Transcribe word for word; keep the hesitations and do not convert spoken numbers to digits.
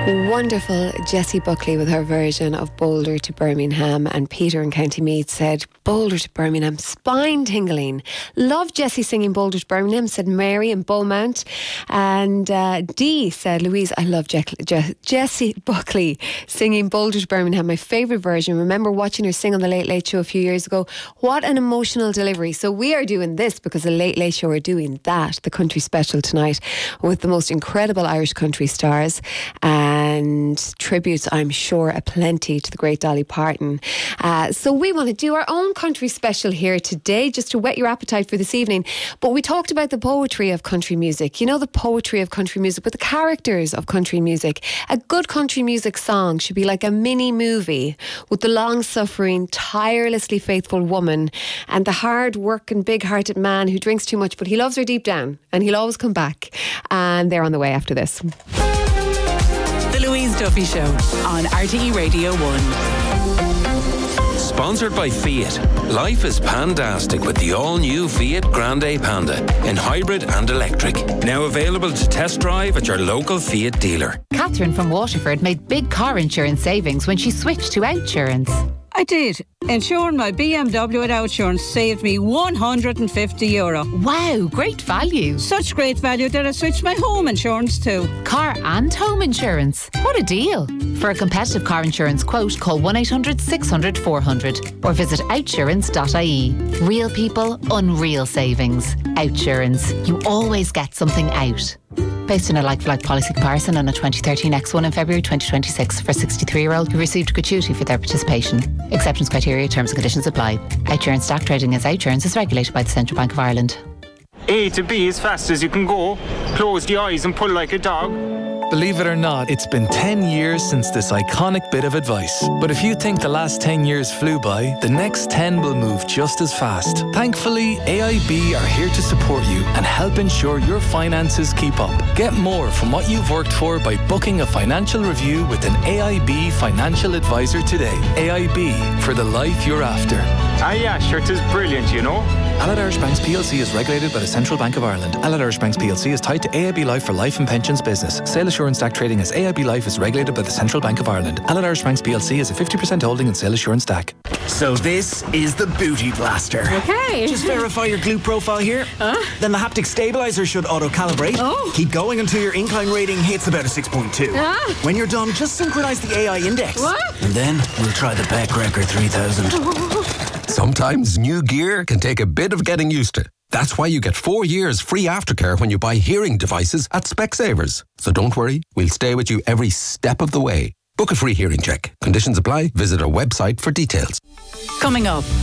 Wonderful Jessie Buckley with her version of Boulder to Birmingham, and Peter in County Meath said Boulder to Birmingham, spine tingling. Love Jessie singing Boulder to Birmingham, said Mary in Beaumont. And uh, Dee said, Louise, I love Je- Je- Jessie Buckley singing Boulder to Birmingham, my favourite version. Remember watching her sing on the Late Late Show a few years ago. What an emotional delivery. So we are doing this because the Late Late Show are doing that, the country special tonight, with the most incredible Irish country stars. And And tributes, I'm sure, aplenty to the great Dolly Parton. Uh, so we want to do our own country special here today, just to whet your appetite for this evening. But we talked about the poetry of country music. You know, the poetry of country music, but the characters of country music. A good country music song should be like a mini movie with the long-suffering, tirelessly faithful woman and the hard-working, big-hearted man who drinks too much, but he loves her deep down and he'll always come back. And they're on the way after this. The Louise Duffy Show on R T E Radio one. Sponsored by Fiat. Life is pandastic with the all-new Fiat Grande Panda in hybrid and electric. Now available to test drive at your local Fiat dealer. Catherine from Waterford made big car insurance savings when she switched to Outsurance. I did. Insuring my B M W at Outsurance saved me one hundred fifty euro. Wow, great value. Such great value that I switched my home insurance too. Car and home insurance. What a deal. For a competitive car insurance quote, call one eight hundred six hundred four hundred or visit outsurance dot I E. Real people, unreal savings. Outsurance. You always get something out. Based on a like-for-like policy comparison on a twenty thirteen X one in February twenty twenty-six for sixty-three-year-old who received gratuity for their participation. Acceptance criteria, terms and conditions apply. Outsurance stock trading as Outsurance is regulated by the Central Bank of Ireland. A to B as fast as you can go. Close the eyes and pull like a dog. Believe it or not, it's been ten years since this iconic bit of advice. But if you think the last ten years flew by, the next ten will move just as fast. Thankfully, A I B are here to support you and help ensure your finances keep up. Get more from what you've worked for by booking a financial review with an A I B financial advisor today. A I B, for the life you're after. Ah yeah, sure, it is brilliant, you know. Allied Irish Banks P L C is regulated by the Central Bank of Ireland. Allied Irish Banks P L C is tied to A I B Life for life and pensions business. Sale Assurance D A C trading as A I B Life is regulated by the Central Bank of Ireland. Allied Irish Banks P L C is a fifty percent holding in Sale Assurance D A C. So this is the Booty Blaster. Okay. Just verify your glute profile here. Huh? Then the haptic stabilizer should auto-calibrate. Oh. Keep going until your incline rating hits about a six point two. Ah. When you're done, just synchronize the A I index. What? And then we'll try the Beck Record three thousand. Sometimes new gear can take a bit of getting used to. That's why you get four years free aftercare when you buy hearing devices at Specsavers. So don't worry, we'll stay with you every step of the way. Book a free hearing check. Conditions apply. Visit our website for details. Coming up.